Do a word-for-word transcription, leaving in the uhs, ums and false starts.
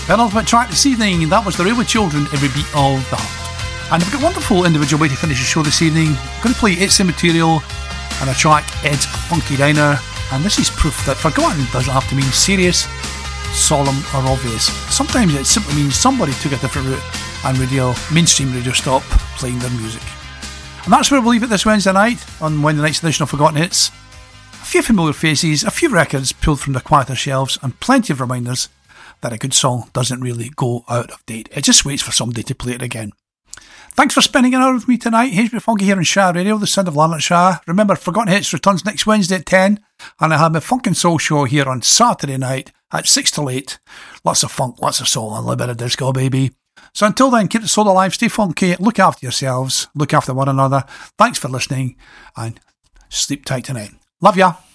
Penultimate track this evening, that was The Railway Children, Every Beat of the Heart. And we've got a wonderful individual way to finish the show this evening. I'm going to play It's Immaterial and a track, Ed's Funky Diner. And this is proof that forgotten doesn't have to mean serious, solemn or obvious. Sometimes it simply means somebody took a different route and radio, mainstream radio stopped playing their music. And that's where we'll leave it this Wednesday night on Wednesday night's edition of Forgotten Hits. A few familiar faces, a few records pulled from the quieter shelves, and plenty of reminders that a good song doesn't really go out of date. It just waits for somebody to play it again. Thanks for spending an hour with me tonight. H B Funky here on Shah Radio, the sound of Lanarkshire. Remember, Forgotten Hits returns next Wednesday at ten, and I have my Funk and Soul show here on Saturday night at six till eight. Lots of funk, lots of soul, and a little bit of disco, baby. So until then, keep the soul alive, stay funky, look after yourselves, look after one another. Thanks for listening, and sleep tight tonight. Love ya.